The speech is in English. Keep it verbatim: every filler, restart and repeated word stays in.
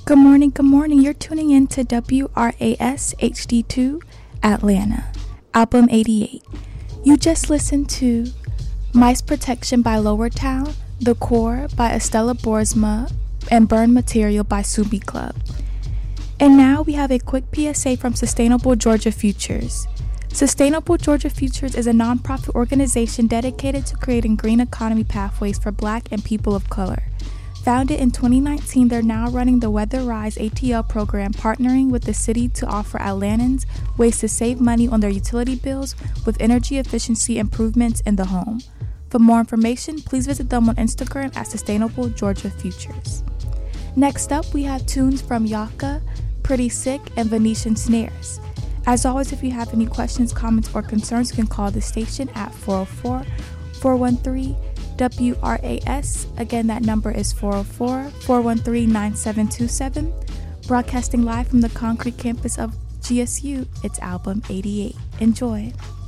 Good morning, good morning. You're tuning in to W R A S H D two Atlanta, album eighty-eight. You just listened to Mice Protection by Lower Town, The Core by Estella Boersma, and Burn Material by Subi Club. And now we have a quick P S A from Sustainable Georgia Futures. Sustainable Georgia Futures is a nonprofit organization dedicated to creating green economy pathways for Black and people of color. Founded in twenty nineteen, they're now running the Weather Rise A T L program, partnering with the city to offer Atlantans ways to save money on their utility bills with energy efficiency improvements in the home. For more information, please visit them on Instagram at Sustainable Georgia Futures. Next up, we have tunes from Yaka, Pretty Sick, and Venetian Snares. As always, if you have any questions, comments, or concerns, you can call the station at four oh four, four one three, W R A S. Again, that number is four oh four, four one three, nine seven two seven. Broadcasting live from the concrete campus of G S U, it's album eighty-eight. Enjoy.